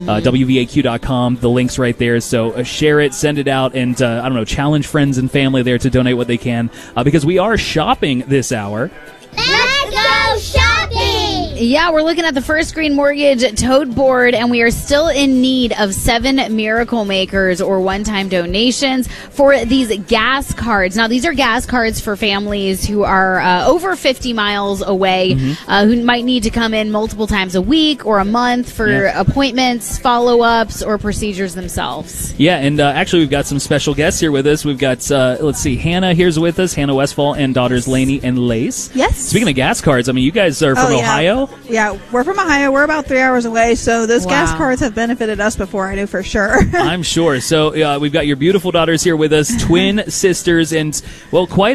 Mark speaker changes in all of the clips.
Speaker 1: WVAQ.com. The link's right there. So share it, send it out, and challenge friends and family there to donate what they can because we are shopping this hour.
Speaker 2: Let's go shopping!
Speaker 3: Yeah, we're looking at the First Green Mortgage Tote Board, and we are still in need of 7 Miracle Makers or one-time donations for these gas cards. Now, these are gas cards for families who are over 50 miles away, who might need to come in multiple times a week or a month for appointments, follow-ups, or procedures themselves.
Speaker 1: Yeah, and actually we've got some special guests here with us. We've got, Hannah here's with us, Hannah Westfall, and daughters Lainey and Lace.
Speaker 4: Yes.
Speaker 1: Speaking of gas cards, I mean, you guys are from Ohio?
Speaker 4: Yeah, we're from Ohio. We're about 3 hours away, so those gas cards have benefited us before, I know for sure.
Speaker 1: I'm sure. So we've got your beautiful daughters here with us, twin sisters, and, quite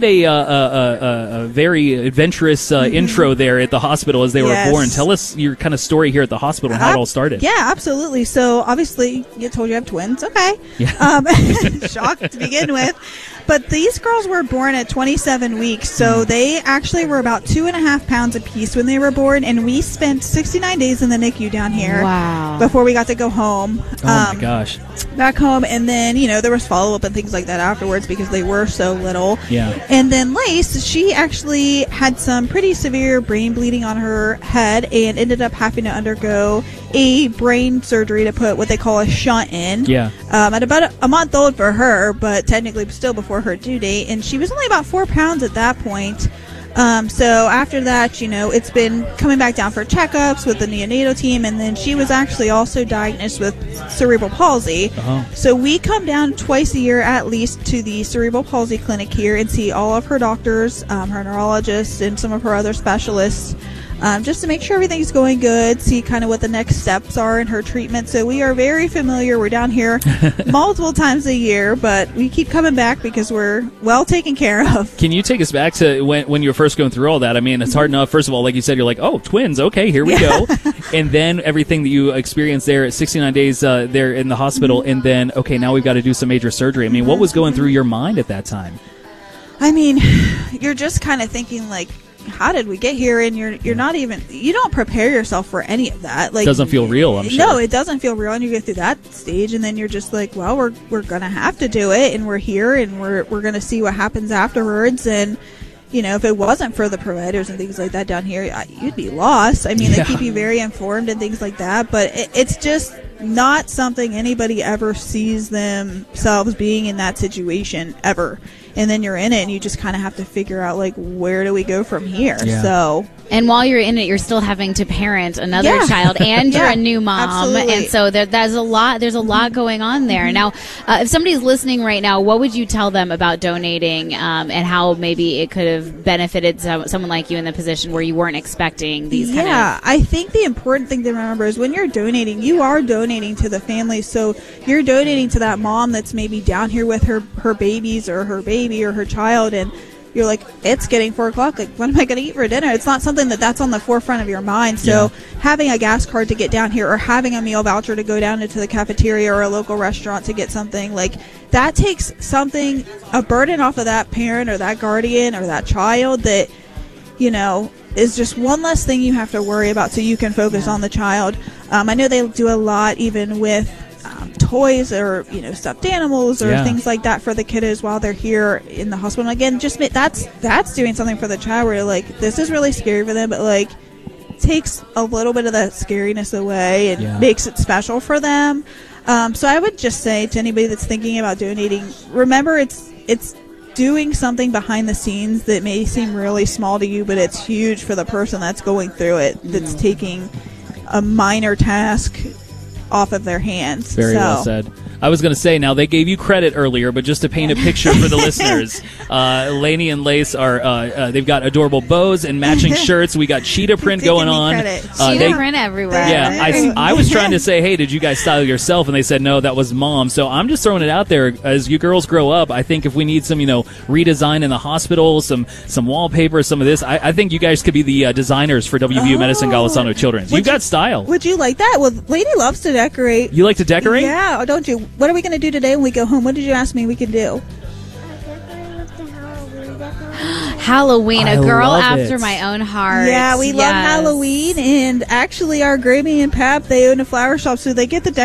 Speaker 1: a very adventurous intro there at the hospital as they were born. Tell us your kind of story here at the hospital and how it all started.
Speaker 4: Yeah, absolutely. So, obviously, you told you have twins. Okay.
Speaker 1: Yeah.
Speaker 4: Shocked to begin with. But these girls were born at 27 weeks, so they actually were about 2.5 pounds apiece when they were born, and we spent 69 days in the NICU down here before we got to go home.
Speaker 1: Oh, my gosh.
Speaker 4: Back home, and then, there was follow-up and things like that afterwards because they were so little.
Speaker 1: Yeah.
Speaker 4: And then Lace, she actually had some pretty severe brain bleeding on her head and ended up having to undergo a brain surgery to put what they call a shunt in.
Speaker 1: Yeah.
Speaker 4: At about a month old for her, but technically still before her due date, and she was only about 4 pounds at that point. So after that, it's been coming back down for checkups with the neonatal team, and then she was actually also diagnosed with cerebral palsy. So we come down twice a year at least to the cerebral palsy clinic here and see all of her doctors, her neurologists, and some of her other specialists. Just to make sure everything's going good, see kind of what the next steps are in her treatment. So we are very familiar. We're down here multiple times a year, but we keep coming back because we're well taken care of.
Speaker 1: Can you take us back to when you were first going through all that? I mean, it's hard enough. First of all, like you said, you're like, oh, twins. Okay, here we go. And then everything that you experienced there at 69 days there in the hospital, and then, okay, now we've got to do some major surgery. I mean, what was going through your mind at that time?
Speaker 4: I mean, you're just kind of thinking, like, how did we get here? And you don't prepare yourself for any of that. Like,
Speaker 1: doesn't feel real, I'm sure.
Speaker 4: No, it doesn't feel real, and you get through that stage, and then you're just like, well, we're gonna have to do it, and we're here, and we're gonna see what happens afterwards. And if it wasn't for the providers and things like that down here, you'd be lost. I mean, they keep you very informed and things like that, but it's just not something anybody ever sees themselves being in that situation ever. And then you're in it, and you just kind of have to figure out, like, where do we go from here? So,
Speaker 3: and while you're in it, you're still having to parent another child, and you're a new mom.
Speaker 4: Absolutely.
Speaker 3: And so there's a lot going on there. Now, if somebody's listening right now, what would you tell them about donating and how maybe it could have benefited someone like you in the position where you weren't expecting these kind of...
Speaker 4: I think the important thing to remember is when you're donating, you are donating to the family. So you're donating to that mom that's maybe down here with her babies or her baby or her child, and you're like, it's getting 4 o'clock, like, what am I going to eat for dinner? It's not something that's on the forefront of your mind. So having a gas card to get down here, or having a meal voucher to go down into the cafeteria or a local restaurant to get something, like, that takes a burden off of that parent or that guardian or that child that is just one less thing you have to worry about, so you can focus on the child. I know they do a lot even with toys or stuffed animals or things like that for the kiddos while they're here in the hospital. And again, just that's doing something for the child where, like, this is really scary for them, but, like, takes a little bit of that scariness away and makes it special for them. So I would just say to anybody that's thinking about donating, remember it's doing something behind the scenes that may seem really small to you, but it's huge for the person that's going through it, that's taking a minor task off of their hands.
Speaker 1: Very well said. I was going to say, now they gave you credit earlier, but just to paint a picture for the listeners, Lainey and Lace are, they've got adorable bows and matching shirts. We got cheetah print going on.
Speaker 3: Cheetah print everywhere.
Speaker 1: Yeah, I was trying to say, hey, did you guys style yourself? And they said, no, that was mom. So I'm just throwing it out there. As you girls grow up, I think if we need some, redesign in the hospital, some wallpaper, some of this, I think you guys could be the designers for WVU Medicine Golisano Children's. You've got style.
Speaker 4: Would you like that? Well, Lady loves to decorate.
Speaker 1: You like to decorate?
Speaker 4: Yeah, don't you? What are we going to do today when we go home? What did you ask me we could do?
Speaker 3: Halloween,
Speaker 1: I
Speaker 3: a girl
Speaker 1: love
Speaker 3: after
Speaker 1: it.
Speaker 3: my own heart.
Speaker 4: Yeah, we love
Speaker 3: Yes.
Speaker 4: Halloween, and actually our Grammy and Pap, they own a flower shop, so they get the